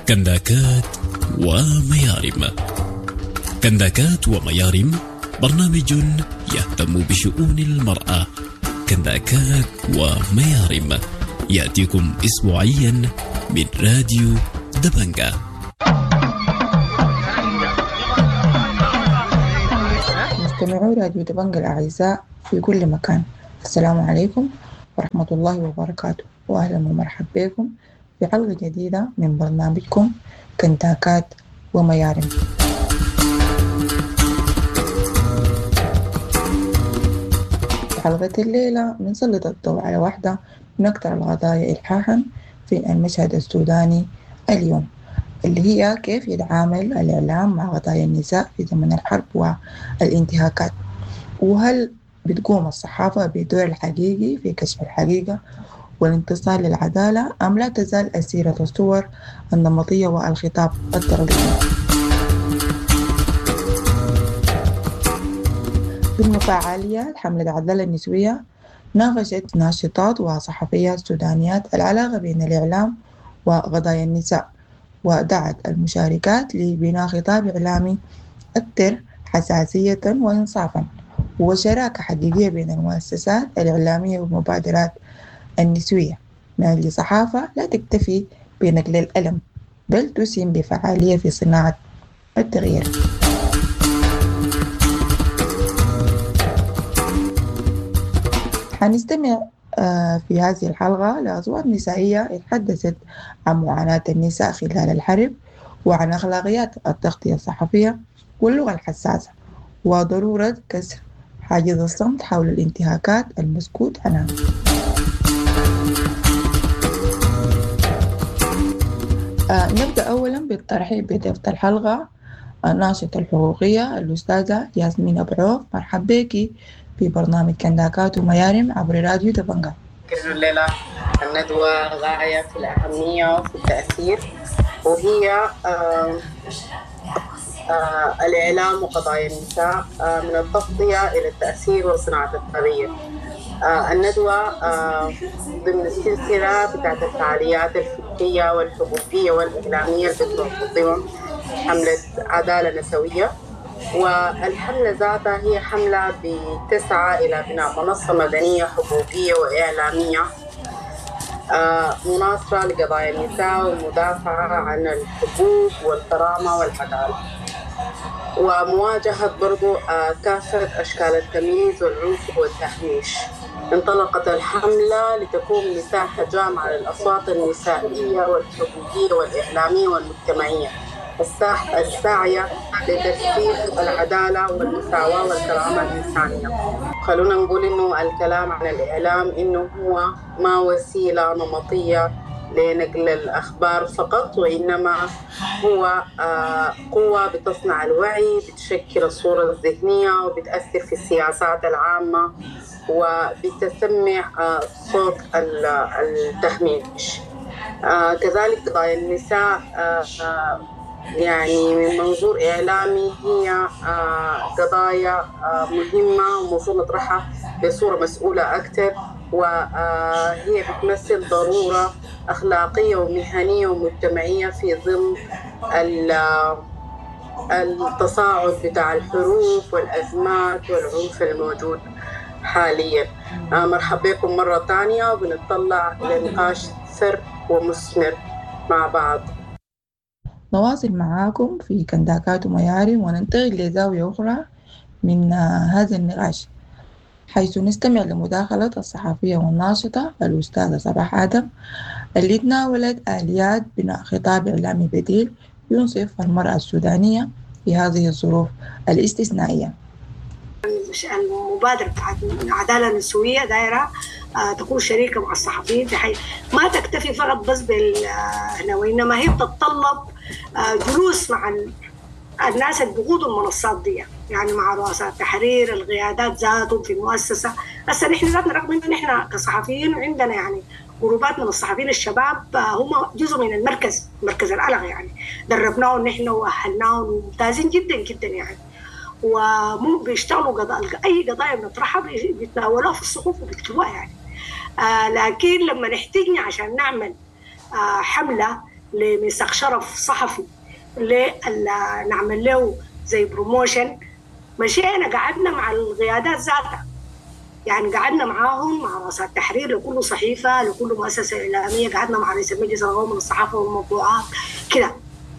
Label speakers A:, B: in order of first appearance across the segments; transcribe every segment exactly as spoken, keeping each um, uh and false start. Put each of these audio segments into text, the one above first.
A: كنداكات وميارم. كنداكات وميارم برنامج يهتم بشؤون المرأة. كنداكات وميارم يأتيكم أسبوعيا من راديو دبنجة.
B: مستمعو راديو دبنجة الأعزاء في كل مكان، السلام عليكم ورحمة الله وبركاته، وأهلا ومرحبا بكم في حلقة جديدة من برنامجكم كنداكات وميارم. في حلقة الليلة بنسلط الضوء على واحدة من أكثر القضايا إلحاحا في المشهد السوداني اليوم، اللي هي كيف يتعامل الإعلام مع قضايا النساء في زمن الحرب والانتهاكات، وهل بتقوم الصحافة بدور الحقيقي في كشف الحقيقة والانتصار للعدالة أم لا تزال أسيرة الصور النمطية والخطاب التقليدي؟ ضمن فعاليات حملة العدالة النسوية ناقشت ناشطات وصحفيات سودانيات العلاقة بين الإعلام وقضايا النساء، ودعت المشاركات لبناء خطاب إعلامي أكثر حساسية وإنصافا وشراكة حقيقية بين المؤسسات الإعلامية والمبادرات النسوية من أجل صحافة لا تكتفي بنقل الألم بل تسهم بفعالية في صناعة التغيير. حنستمع في هذه الحلقة لأصوات نسائية اتحدثت عن معاناة النساء خلال الحرب وعن أخلاقيات التغطية الصحفية واللغة الحساسة وضرورة كسر حاجز الصمت حول الانتهاكات المسكوت عنها. آه نبدأ أولا بالترحيب بضيفة الحلقة الناشطة الحقوقية الأستاذة ياسمين أبو عوف. مرحبا بك في برنامج كنداكات وميارم عبر راديو دبنجة.
C: الليلة الندوة غاية في الأهمية وفي التأثير، وهي آه آه الإعلام وقضايا النساء آه من التغطية إلى التأثير وصناعة التغيير. آه الندوة آه ضمن السلسلة بتاعت الفعاليات الفكرية والحقوقية والإعلامية اللي بتنظمها حملة عدالة نسوية، والحملة ذاتها هي حملة بتسعى إلى بناء منصة مدنية حقوقية وإعلامية آه مناصرة لقضايا النساء والمدافعة عن الحقوق والكرامة والعدالة، ومواجهة برضو آه كافة أشكال التمييز والعنف والتحميش. انطلقت الحملة لتكون مساحة جامعة للأصوات النسائية والحقوقية والإعلامية والمجتمعية الساعية لترسيخ العدالة والمساواة والكرامة الإنسانية. خلونا نقول إنه الكلام عن الإعلام إنه هو ما وسيلة نمطية لنقل الأخبار فقط، وإنما هو قوة بتصنع الوعي، بتشكل الصورة الذهنية وبتأثر في السياسات العامة وبتسمع صوت التهميش. كذلك قضايا النساء يعني من منظور إعلامي هي قضايا مهمة ومفروض نطرحها بصورة مسؤولة أكثر، وهي بتمثل ضرورة أخلاقية ومهنية ومجتمعية في ظل التصاعد بتاع الحروب والأزمات والعنف الموجود حاليا. مرحبا بكم مرة تانية، وبنطلع لنقاش ثري ومثمر مع بعض.
B: نواصل معاكم في كنداكات وميارم وننتقل لزاوية أخرى من هذا النقاش، حيث نستمع لمداخلة الصحفية والناشطة الأستاذة صباح آدم اللي تناولت آليات بناء خطاب إعلامي بديل ينصف المرأة السودانية في هذه الظروف الاستثنائية.
D: المبادرة بتاعت العدالة النسوية دايرة تكون شريكة مع الصحفيين، بحيث ما تكتفي فقط بس بالهنا، وإنما هي بتتطلب جلوس مع الناس اللي بيقودوا المنصات دي، يعني مع رؤساء التحرير، القيادات ذاتهم في المؤسسة. هسه نحن ذاتنا رغم إن نحن كصحفيين عندنا يعني جروبات من الصحفيين الشباب هم جزء من المركز، مركز الألغ، يعني دربناهم نحن وأهلناهم وممتازين جدا جدا يعني، ومو بيشتغلوا قضايا، أي قضايا بنطرحها بيتناولوها في الصحف وبيكتبوها يعني. آه لكن لما نحتاجنا عشان نعمل آه حملة لميثاق شرف صحفي نعمل له زي بروموشن، مشينا قعدنا مع القيادات ذاتها، يعني قعدنا معاهم مع رؤساء التحرير لكل صحيفة لكل مؤسسة إعلامية، قعدنا مع رئيس المجلس القومي للصحافة والمطبوعات كده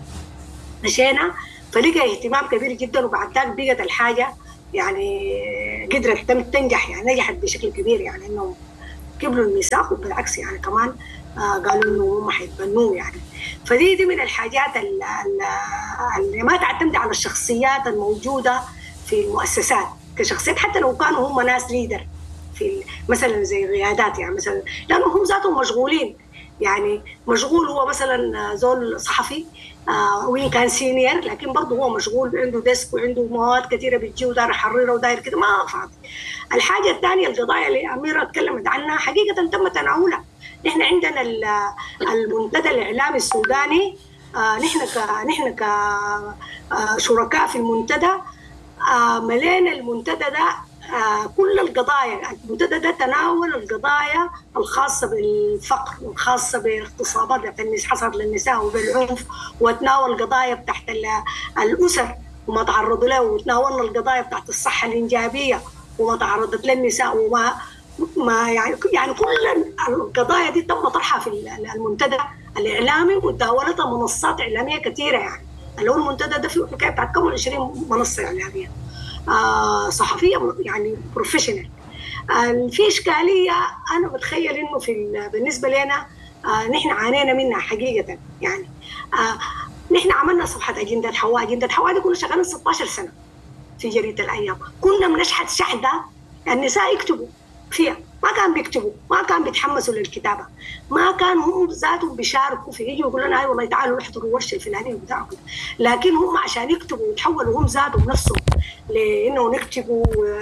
D: مشينا، فلقى اهتمام كبير جدا. وبعد ذاك بقت الحاجة يعني قدرت تنجح، يعني نجحت بشكل كبير، يعني إنهم قبلوا الميثاق وبالعكس يعني كمان آه قالوا إنه هم حيتبنوه يعني. فدي دي من الحاجات اللي ما تعتمد على الشخصيات الموجودة في المؤسسات كشخصيات، حتى لو كانوا هم ناس ليدر في مثلا زي قيادات، يعني مثلا لأنه هم ذاتهم مشغولين، يعني مشغول هو مثلا زول صحفي آه وين كان سينيور، لكن برضه هو مشغول، عنده ديسك وعنده مواد كثيرة بتجي وداير يحررها وداير كده ما فاضي. الحاجة الثانية القضايا اللي أميرة تكلمت عنها حقيقة تم تناولها. نحن عندنا المنتدى الإعلامي السوداني، آه نحن ك نحن كشركاء في المنتدى آه ملينا المنتدى ده آه كل القضايا. المنتدى ده تناول القضايا الخاصة بالفقر والخاصة باغتصابات حصلت للنساء وبالعنف، وتناول قضايا بتاعت الأسر وما تعرضوا له، وتناولنا القضايا بتاعت الصحة الإنجابية وما تعرضت للنساء وما ما يعني يعني كل القضايا دي تم طرحها في المنتدى الإعلامي، وتداولتها منصات إعلامية كثيرة، يعني اللي هو المنتدى ده فيه حكاية بتاعت كم عشرين منصة إعلامية آه صحفية يعني بروفيشنال. آه في إشكالية أنا بتخيل إنه في بالنسبة لنا آه نحن عانينا منها حقيقة، يعني آه نحن عملنا صفحة أجندة حواء. أجندة حواء دي كنا شغالين ستة عشر سنة في جريدة الأيام، كنا بنشحت شحدة النساء يكتبوا فيها، ما كان بيكتبوا، ما كان بيتحمسوا للكتابة، ما كان هم ذاتهم بيشاركوا في، يجوا يقولوا لنا أي والله تعالوا احضروا الورشة الفلانية بتاعكم، لكن هم عشان يكتبوا ويتحولوا هم ذاتهم نفسهم لأنه نكتبوا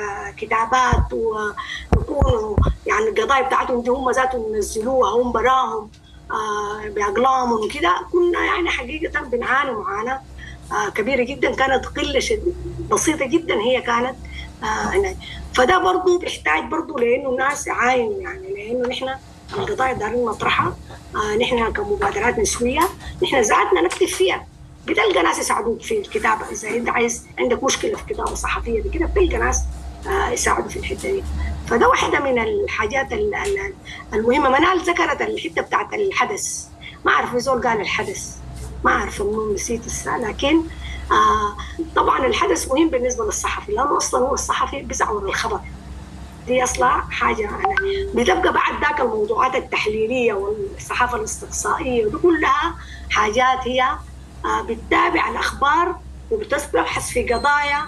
D: كتابات ويكونوا يعني القضايا بتاعتهم دي هم ذاتهم ينزلوها هم براهم آه بأقلامهم وكده. كنا يعني حقيقة بنعاني معاناة آه كبيرة جدا، كانت قلة بسيطة جدا هي كانت آه. فده برضو بيحتاج برضو لأنه الناس يعاينوا، يعني لأنه نحن القضايا دارين نطرحها آه نحن كمبادرات نسوية نحن ذاتنا نكتب فيها، بتلقى ناس يساعدوك في الكتابة. إذا أنت عايز عندك مشكلة في الكتابة الصحفية دي كده بتلقى ناس آه يساعدوا في الحتة دي. فده واحدة من الحاجات المهمة. منال ذكرت الحتة بتاعت الحدث، ما أعرف زول قال الحدث، ما أعرف إنه نسيت الساعة، لكن آه طبعا الحدث مهم بالنسبة للصحفي، لأنه أصلا هو الصحفي بيسعى للخبر، دي أصلا حاجة يعني بتبقى بعد ذاك الموضوعات التحليلية والصحافة الاستقصائية ودي كلها حاجات هي آه بتتابع الأخبار وبتبحث في قضايا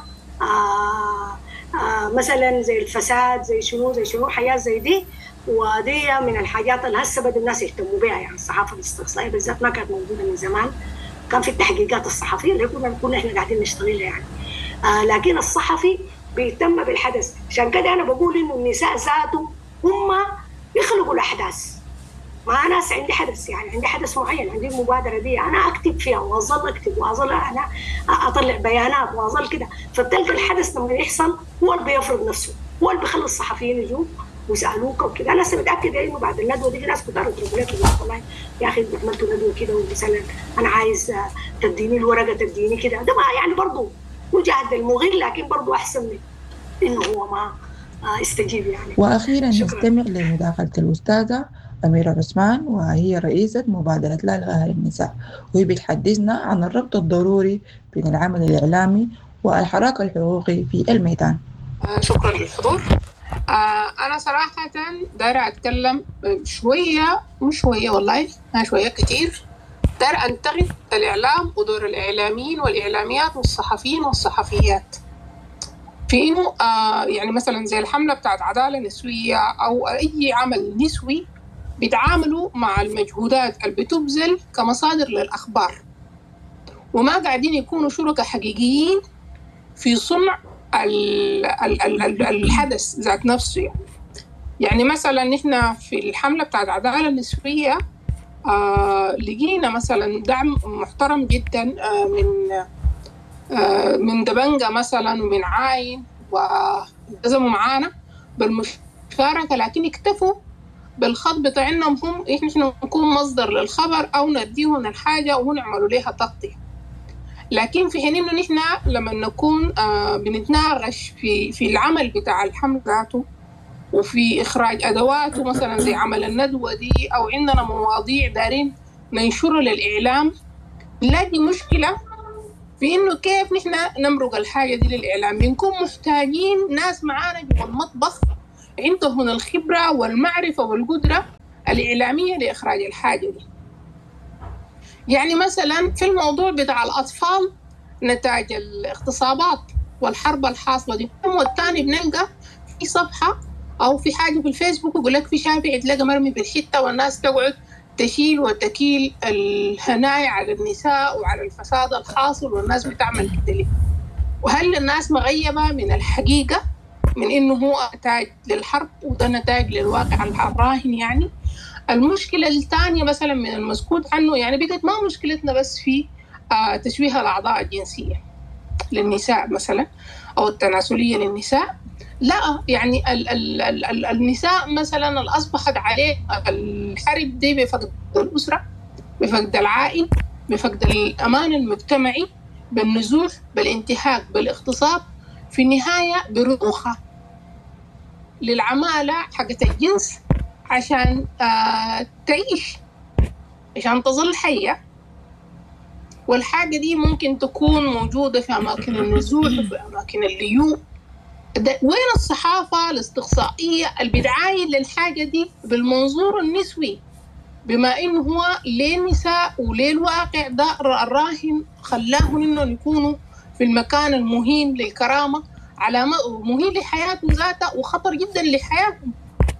D: آه آه مثلا زي الفساد زي شنو زي شنو حاجات زي دي، ودي من الحاجات اللي هسه بدأ الناس يهتموا بها. يعني الصحافة الاستقصائية بالذات ما كانت موجودة من زمان، كان في التحقيقات الصحفية اللي كنا نكون احنا قاعدين نشتغلها يعني آه لكن الصحفي بيهتم بالحدث. عشان كده انا بقول انه النساء ذاته هم يخلقوا الاحداث، ما ناس عندي حدث يعني عندي حدث معين عندي مبادرة دي انا اكتب فيها واظل اكتب واظل انا اطلع بيانات واظل كده، فبتلقى الحدث لما يحصل هو اللي بيفرض نفسه، هو اللي بيخلي الصحفيين يجوا ويسالوك وكده. انا لسه متاكده انه بعد الندوه دي في ناس كتار يطلبوا لك والله يا اخي عملتوا ندوه كده ومثلا انا عايز تديني الورقه تديني كده، ده ما يعني برضه مجهد المغير، لكن برضه احسن من انه هو ما استجيب يعني.
B: واخيرا نستمع لمداخله الاستاذه أميرة عثمان، وهي رئيسة مبادرة لا إلغاء للنساء، وهي بتحدثنا عن الربط الضروري بين العمل الإعلامي والحراك الحقوقي في الميدان.
E: شكرا للحضور. أنا صراحة دايرة أتكلم شوية مش شوية والله ما شوية كتير، دايرة أنتقد الإعلام ودور الإعلاميين والإعلاميات والصحفيين والصحفيات في إنه آه يعني مثلا زي الحملة بتاعت عدالة نسوية أو أي عمل نسوي بيتعاملوا مع المجهودات اللي بتبذل كمصادر للأخبار، وما قاعدين يكونوا شركاء حقيقيين في صنع الحدث ذات نفسه. يعني يعني مثلا نحن في الحملة بتاعت عدالة النسوية آه لقينا مثلا دعم محترم جدا آه من آه من دبنجة مثلا ومن عاين والتزموا معانا بالمشاركة، لكن اكتفوا بالخط بتاعنا هم إحنا نكون مصدر للخبر أو نديهم الحاجة ونعملوا لها تغطية. لكن في حين إنه نحن لما نكون آه بنتناقش في في العمل بتاع الحمل ذاته وفي إخراج أدواته مثلا زي عمل الندوة دي أو عندنا مواضيع دارين ننشرها للإعلام، نلاقي مشكلة في إنه كيف نحن نمرق الحاجة دي للإعلام. بنكون محتاجين ناس معانا جوا المطبخ عندهم الخبرة والمعرفة والقدرة الإعلامية لإخراج الحاجة دي. يعني مثلا في الموضوع بتاع الأطفال نتاج الاغتصابات والحرب الحاصلة دي، والتاني بنلقى في صفحة أو في حاجة في الفيسبوك يقول لك في شافع يتلقى مرمي في الحتة والناس تقعد تشيل وتكيل الهنايا على النساء وعلى الفساد الحاصل والناس بتعمل كده ليه؟ وهل الناس مغيبة من الحقيقة من إنه هو نتاج للحرب وده نتاج للواقع الراهن؟ يعني المشكلة الثانية مثلا من المسكوت عنه يعني بقت ما مشكلتنا بس في آه تشويه الأعضاء الجنسية للنساء مثلا أو التناسلية للنساء، لا يعني ال ال ال ال النساء مثلا اللي أصبحت عليه الحرب دي بفقد الأسرة، بفقد العائل، بفقد الأمان المجتمعي، بالنزوح، بالانتهاك، بالاغتصاب، في النهاية برؤوخة للعمالة حقت الجنس عشان آه تعيش، عشان تظل حية. والحاجة دي ممكن تكون موجودة في أماكن النزوح وفي أماكن الليوم. وين الصحافة الاستقصائية اللي بتعاين للحاجة دي بالمنظور النسوي، بما إنه هو للنساء وللواقع ده الراهن خلاهم إنهم يكونوا في المكان المهين للكرامة، على مهين لحياتهم ذاتها وخطر جدا لحياتهم.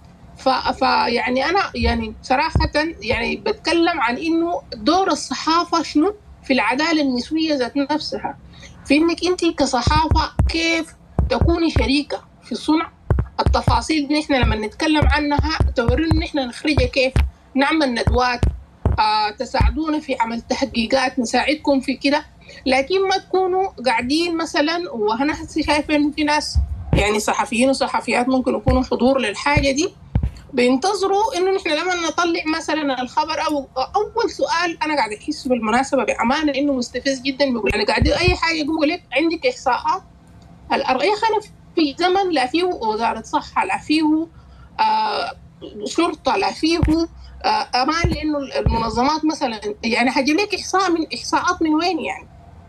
E: فيعني أنا يعني صراحة يعني بتكلم عن إنه دور الصحافة شنو في العدالة النسوية ذات نفسها، في إنك أنت كصحافة كيف تكوني شريكة في صنع التفاصيل دي. نحن لما نتكلم عنها تورينا نحن نخرجها كيف، نعمل ندوات، آه تساعدونا في عمل تحقيقات، نساعدكم في كده. لكن ما تكونوا قاعدين مثلا، وأنا شايفة إنه في ناس يعني صحفيين وصحفيات ممكن يكونوا حضور للحاجة دي بينتظروا إنه نحن لما نطلع مثلا الخبر أو أول سؤال أنا قاعد أحس بالمناسبة بأمانة إنه مستفز جدا، بيقول أنا قاعد أي حاجة يقول لك عندك إحصاءات الأرقام. خلف في زمن لا فيه وزارة صحة، لا فيه آه شرطة، لا فيه آه أمان، لأنه المنظمات مثلا يعني هجيب لك إحصاء من إحصاءات من وين يعني.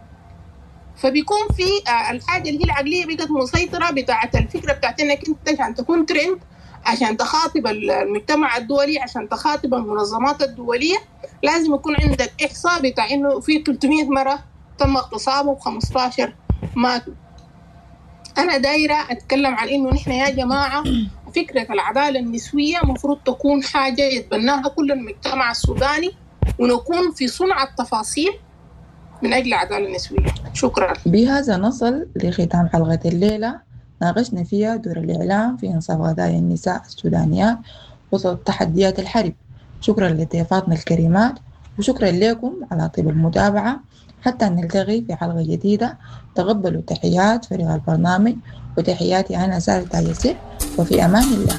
E: فبيكون في آه الحاجة اللي هي العقلية بقت مسيطرة بتاعة الفكرة بتاعت إنك أنت عشان تكون ترند، عشان تخاطب المجتمع الدولي، عشان تخاطب المنظمات الدولية، لازم يكون عندك إحصاء بتاع إنه في ثلاثمية مرة تم اغتصابه وخمستاشر ماتوا. أنا دايرة أتكلم عن إنه نحن يا جماعة فكرة العدالة النسوية مفروض تكون حاجة يتبناها كل المجتمع السوداني، ونكون في صنع التفاصيل من أجل العدالة النسوية. شكرا.
B: بهذا نصل لختام حلقة الليلة، ناقشنا فيها دور الإعلام في إنصاف قضايا النساء السودانيات وسط تحديات الحرب. شكرا لضيفاتنا الكريمات، وشكرا لكم على طيب المتابعة. حتى نلتقي في حلقة جديدة، تقبلوا تحيات فريق البرنامج وتحياتي أنا سارة تايسير، وفي أمان الله.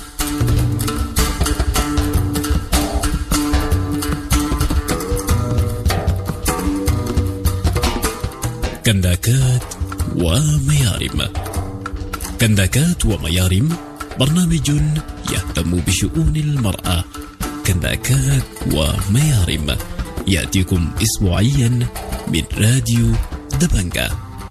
A: كنداكات وميارم. كنداكات وميارم برنامج يهتم بشؤون المرأة. كنداكات وميارم يأتيكم أسبوعيا من راديو دبنجا.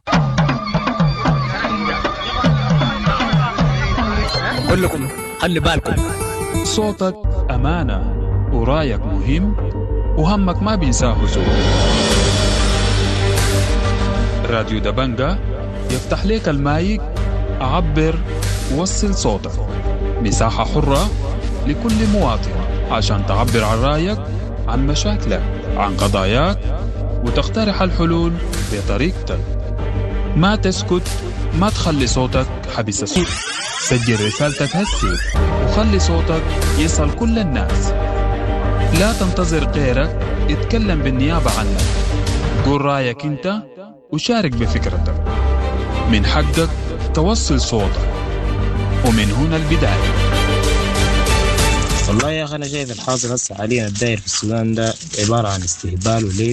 F: كلكم خلي بالكم،
G: صوتك أمانة ورايك مهم وهمك ما بينساه زول. راديو دبنجا يفتح لك المايك، عبر ووصل صوتك، مساحة حرة لكل مواطن عشان تعبر عن رايك، عن مشاكلك، عن قضاياك، وتقترح الحلول بطريقتك. ما تسكت، ما تخلي صوتك حبس الصوت. سجل رسالتك هسي وخلي صوتك يصل كل الناس. لا تنتظر غيرك يتكلم بالنيابة عنك. قول رأيك انت وشارك بفكرتك. من حقك توصل صوتك، ومن هنا البداية.
H: والله يا أخي أنا شايف الحاصل هسه حاليا الداير في السودان ده عبارة عن استهبال وليل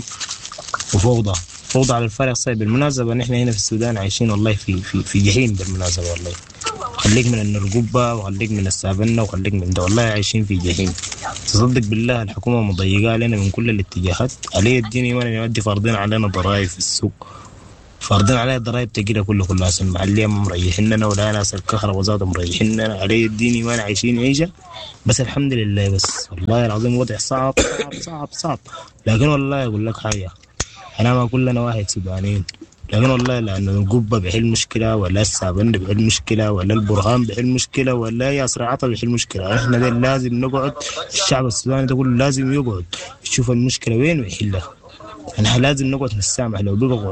H: وفوضى فوضى على الفارغ صيب. بالمناسبة نحن هنا في السودان عايشين والله في في في جحيم بالمناسبة والله. خليك من النرقوبة وخليك من السابنة وخليك من ده، والله عايشين في جحيم. تصدق بالله الحكومة مضيقة علينا من كل الاتجاهات. علي الدين إيمان يودي فارضين علينا ضرائب في السوق، فارضين علينا ضرائب تقيلة كله كلها المحلية مريحيننا ولا ناس الكهرباء زاد مريحيننا. علي الدين إيمان عايشين عيشة بس الحمد لله. بس والله العظيم وضع صعب صعب صعب صعب. لكن والله أقول لك حاجة، أنا ما كلنا واحد سودانيين، لكن والله لأنه القبة بيحل مشكلة ولا السابن بيحل مشكلة ولا البرهان بيحل مشكلة ولا ياسر عطا بيحل مشكلة. إحنا ده لازم نقعد، الشعب السوداني ده كله لازم يقعد يشوف المشكلة وين ويحلها. إحنا لازم نقعد نسامح. لو بقى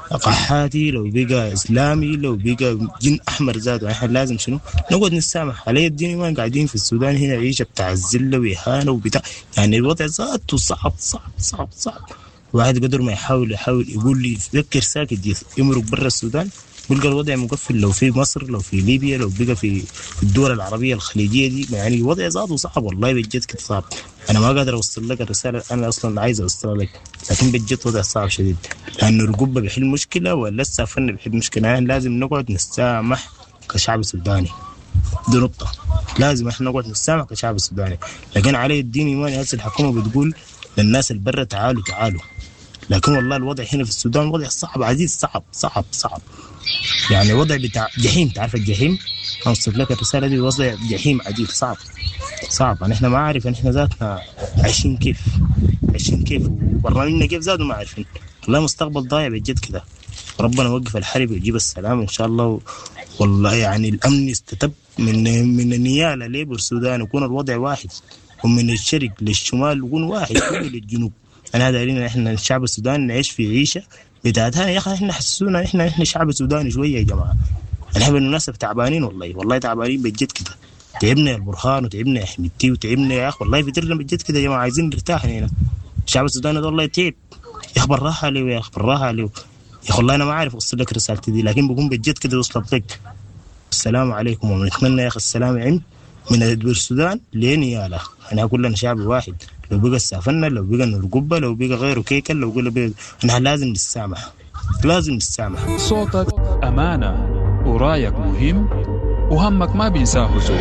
H: قحاتي، لو بقى إسلامي، لو بقى جن أحمر ذاته، إحنا لازم شنو نقعد نسامح. علي الدين ما قاعدين في السودان هنا عيشة بتاع الزلة وإهانة وبتاع، يعني الوضع ذاته صعب صعب صعب صعب. واحد قدر ما يحاول يحاول يقول لي يفكر ساكت يمرق برا السودان، بلقى الوضع مقفل. لو في مصر، لو في ليبيا، لو بقى في في الدول العربية الخليجية دي، يعني الوضع ذاته صعب والله بجد كده صعب. أنا ما قادر أوصل لك الرسالة أنا أصلا عايز أوصلها لك، لكن بجد وضع صعب شديد. لأنه الرقبة بيحل مشكلة ولا السافن بيحل مشكلة. يعني لازم نقعد نسامح كشعب سوداني، دي نقطة. لازم إحنا نقعد نسامح كشعب سوداني. لكن علي الدين إيماني هسه الحكومة بتقول للناس البرة تعالوا تعالوا، لكن والله الوضع هنا في السودان وضع صعب عزيز، صعب صعب صعب. يعني وضع بتاع جحيم. تعرف الجحيم؟ أوصل لك الرسالة دي، وضع جحيم عديد صعب صعب. يعني إحنا ما عارف إن إحنا ذاتنا عايشين كيف عايشين كيف وبرنامجنا كيف ذاته ما عارفين. والله مستقبل ضايع بجد كده. ربنا يوقف الحرب ويجيب السلام إن شاء الله. والله يعني الأمن يستتب من من النيالة ليبر السودان يكون الوضع واحد، ومن الشرق للشمال يكون واحد، للجنوب. أنا دايرين إحنا الشعب السوداني نعيش في عيشة بتاعتها. يا أخي إحنا حسونا إحنا إحنا شعب سوداني شوية يا جماعة. إحنا بالمناسبة تعبانين والله والله تعبانين بجد كده. تعبنا يا البرهان وتعبنا يا حميدتي وتعبنا يا أخ والله فترنا بجد كده يا جماعة. عايزين نرتاح هنا. الشعب السوداني ده والله تعب يا أخ. براها عليه يا أخ براها عليه يا أخ. والله أنا ما عارف أوصل لك رسالتي دي، لكن بكون بجد كده وصلت لك. السلام عليكم، ونتمنى يا أخي السلام عم من السودان لنيالا. أنا كلنا شعب واحد. لو بقى السافنة، لو بقى النرقبة، لو بقى غيره كيكل، لو بقى بقى نحن لازم نسامح لازم نسامح.
G: صوتك أمانة ورايك مهم وهمك ما بينساه زول.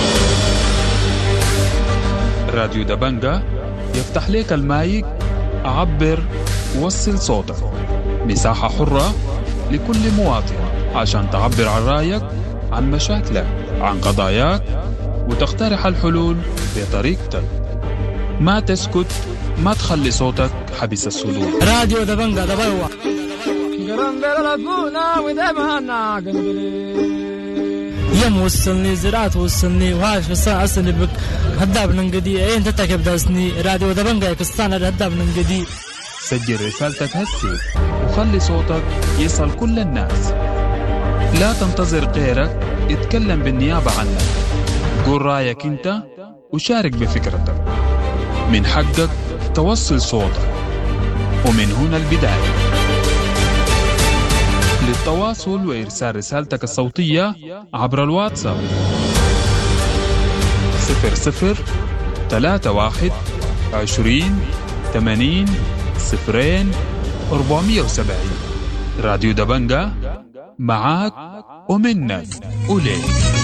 G: راديو دبنجة يفتح لك المايك، عبر وصل صوتك. مساحة حرة لكل مواطن عشان تعبر عن رايك، عن مشاكلك، عن قضاياك، وتقترح الحلول بطريقتك. ما تسكت، ما تخلي صوتك حبس الصدور.
F: راديو دبنجة دبوا يم وصلني زرعت وصلني وهاش في الساعة أصلي بك هداب ننقدي أين تتكب داسني. راديو دبنجة كستان هداب ننقدي.
G: سجل رسالتك هسي وخلي صوتك يصل كل الناس. لا تنتظر غيرك يتكلم بالنيابة عنك. قول رأيك انت وشارك بفكرتك. من حقك توصل صوتك، ومن هنا البداية. للتواصل وإرسال رسالتك الصوتية عبر الواتساب صفر صفر ثلاثة واحد عشرين ثمانين صفرين أربعمية وسبعين. راديو دبنجة معاك ومنك وليك.